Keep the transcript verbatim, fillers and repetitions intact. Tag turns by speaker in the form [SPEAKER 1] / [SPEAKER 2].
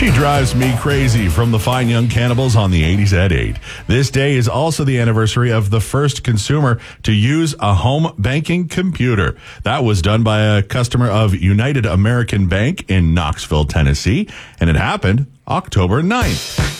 [SPEAKER 1] She Drives Me Crazy from the Fine Young Cannibals on the eighties at eight. This day is also the anniversary of the first consumer to use a home banking computer. That was done by a customer of United American Bank in Knoxville, Tennessee, and it happened October ninth.